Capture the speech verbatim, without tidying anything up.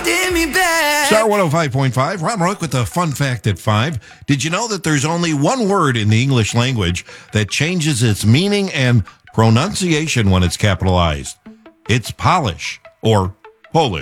Star one oh five point five, Ron Rourke with a fun fact at five. Did you know that there's only one word in the English language that changes its meaning and pronunciation when it's capitalized? It's polish or Polish.